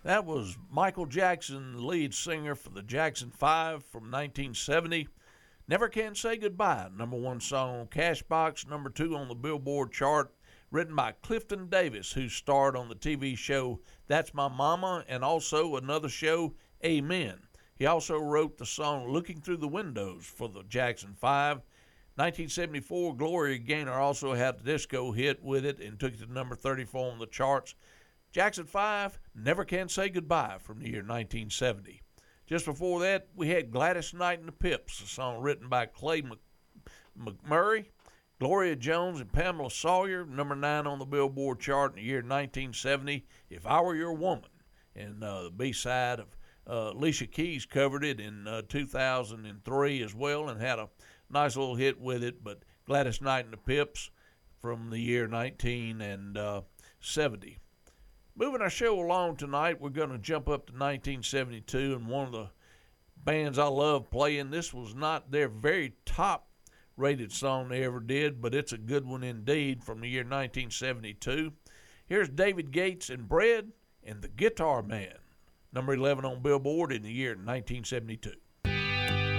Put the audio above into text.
That was Michael Jackson, the lead singer for the Jackson 5 from 1970. Never Can Say Goodbye, number one song on Cashbox, number two on the Billboard chart, written by Clifton Davis, who starred on the TV show That's My Mama and also another show, Amen. He also wrote the song Looking Through the Windows for the Jackson 5. 1974, Gloria Gaynor also had a disco hit with it and took it to number 34 on the charts. Jackson 5, Never Can Say Goodbye from the year 1970. Just before that, we had Gladys Knight and the Pips, a song written by Clay McMurray, Gloria Jones, and Pamela Sawyer, number 9 on the Billboard chart in the year 1970, If I Were Your Woman. And the B-side of Alicia Keys covered it in 2003 as well and had a nice little hit with it, but Gladys Knight and the Pips from the year 1970. Moving our show along tonight, we're going to jump up to 1972, and one of the bands I love playing, this was not their very top rated song they ever did, but it's a good one indeed from the year 1972. Here's David Gates and Bread and the Guitar Man, number 11 on Billboard in the year 1972.